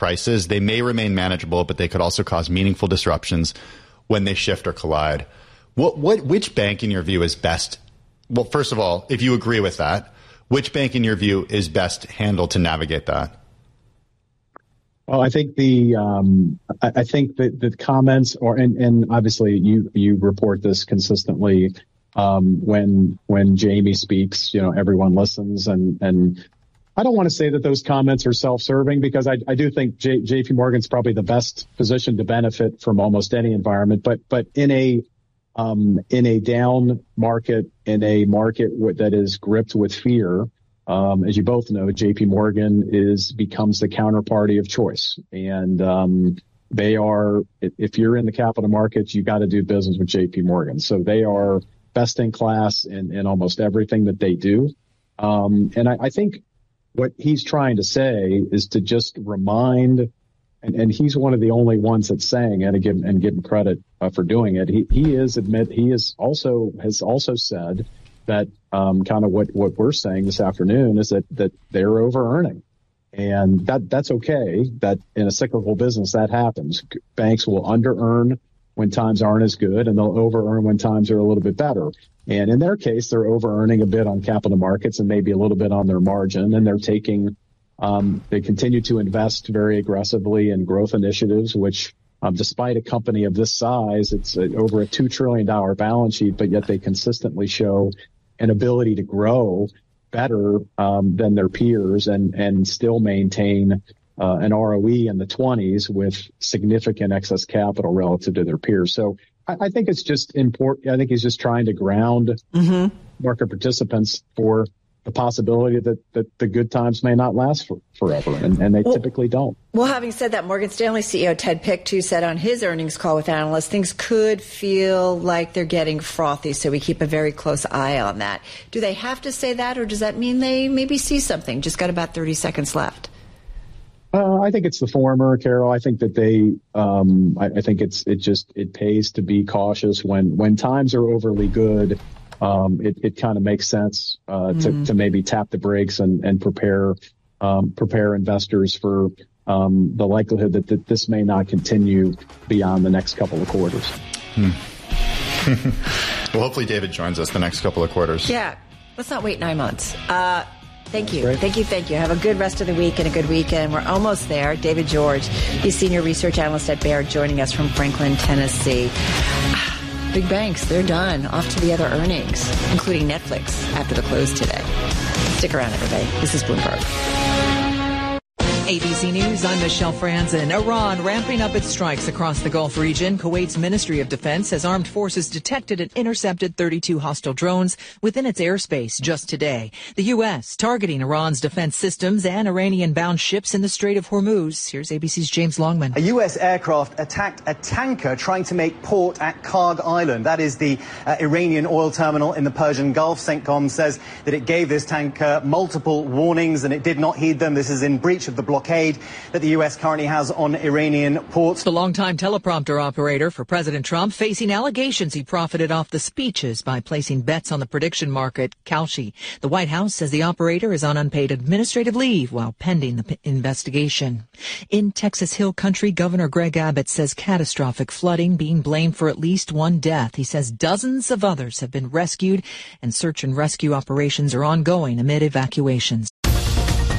prices. They may remain manageable, but they could also cause meaningful disruptions when they shift or collide. Which bank, in your view, is best? Well, first of all, if you agree with that, which bank, in your view, is best handled to navigate that? Well, I think the comments and obviously you report this consistently. When Jamie speaks, everyone listens, and I don't want to say that those comments are self-serving, because I do think JP Morgan's probably the best position to benefit from almost any environment. But in a down market, in a market that is gripped with fear, as you both know, JP Morgan becomes the counterparty of choice. And they are, if you're in the capital markets, you got to do business with JP Morgan. So they are best in class in almost everything that they do. And I think what he's trying to say is to just remind, and he's one of the only ones that's saying it, and give him credit for doing it. He has also said that kind of what we're saying this afternoon is that they're over-earning. And that's okay. That in a cyclical business, that happens. Banks will under-earn when times aren't as good, and they'll over-earn when times are a little bit better. And in their case, they're over-earning a bit on capital markets and maybe a little bit on their margin. And they're they continue to invest very aggressively in growth initiatives, which despite a company of this size, it's over a $2 trillion balance sheet, but yet they consistently show an ability to grow better than their peers and still maintain an ROE in the 20s with significant excess capital relative to their peers. So I think it's just important. I think he's just trying to ground market participants for the possibility that the good times may not last forever, and they typically don't. Well, having said that, Morgan Stanley CEO Ted Pick, said on his earnings call with analysts, things could feel like they're getting frothy, so we keep a very close eye on that. Do they have to say that, or does that mean they maybe see something? Just got about 30 seconds left. I think it's the former, Carol. I think that I think it pays to be cautious when times are overly good. It kind of makes sense to maybe tap the brakes and prepare investors for the likelihood that this may not continue beyond the next couple of quarters. Well, hopefully David joins us the next couple of quarters. Yeah, let's not wait 9 months. Thank you. Great. Thank you. Have a good rest of the week and a good weekend. We're almost there. David George, he's Senior Research Analyst at Baird, joining us from Franklin, Tennessee. Big banks, they're done. Off to the other earnings, including Netflix, after the close today. Stick around, everybody. This is Bloomberg. ABC News, I'm Michelle Franzen. Iran ramping up its strikes across the Gulf region. Kuwait's Ministry of Defense says armed forces detected and intercepted 32 hostile drones within its airspace just today. The U.S. targeting Iran's defense systems and Iranian-bound ships in the Strait of Hormuz. Here's ABC's James Longman. A U.S. aircraft attacked a tanker trying to make port at Karg Island. That is the Iranian oil terminal in the Persian Gulf. CENTCOM says that it gave this tanker multiple warnings and it did not heed them. This is in breach of the blockade that the U.S. currently has on Iranian ports. The longtime teleprompter operator for President Trump facing allegations he profited off the speeches by placing bets on the prediction market, Kalshi. The White House says the operator is on unpaid administrative leave while pending the investigation. In Texas Hill Country, Governor Greg Abbott says catastrophic flooding being blamed for at least one death. He says dozens of others have been rescued and search and rescue operations are ongoing amid evacuations.